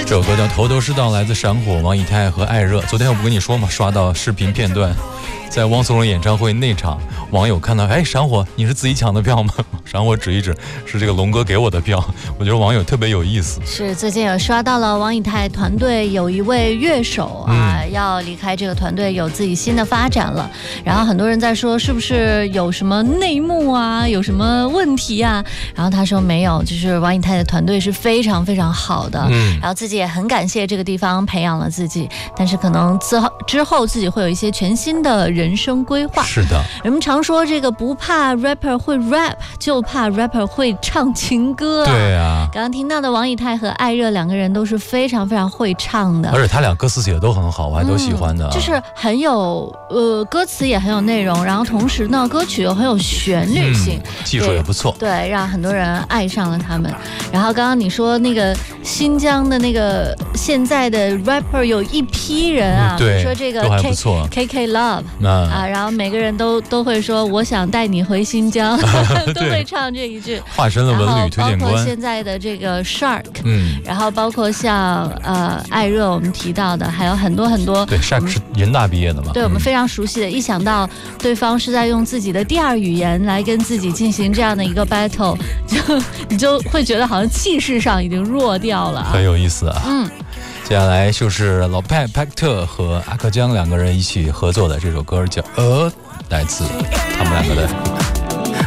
这首歌叫《头头是道》，来自闪火、王以太和艾热。昨天我不跟你说嘛，刷到视频片段，在汪苏泷演唱会那场，网友看到，哎，闪火，你是自己抢的票吗？闪火指一指，是这个龙哥给我的票。我觉得网友特别有意思。 是最近有刷到了王以太团队有一位乐手啊，要离开这个团队，有自己新的发展了。然后很多人在说，是不是有什么内幕啊，有什么问题啊？然后他说没有，就是王以太的团队是非常非常好的。然后自己也很感谢这个地方培养了自己，但是可能之后自己会有一些全新的人生规划。 是的， 人们常说这个不怕 rapper 会 rap， 就怕 rapper 会唱情歌。 对啊， 刚刚听到的王以太和艾热两个人都是非常非常会唱的， 而且他俩歌词写的都很好，我还都喜欢的。 就是很有歌词也很有内容，然后同时呢歌曲又很有旋律性， 技术也不错， 对，让很多人爱上了他们。然后刚刚你说那个新疆的那个现在的 rapper 有一批人啊，比如说这个 KK Love 啊，然后每个人都会说我想带你回新疆，都会唱这一句， 化身了文旅推荐官。 包括现在的这个 Shark，然后包括像艾热我们提到的，还有很多很多。 对 ，Shark 是人大毕业的嘛？ 对，我们非常熟悉的。一想到对方是在用自己的第二语言来跟自己进行这样的一个 battle， 你就会觉得好像气势上已经弱掉了， 很有意思啊。接下来就是老派派特和阿克江两个人一起合作的这首歌叫来自他们两个的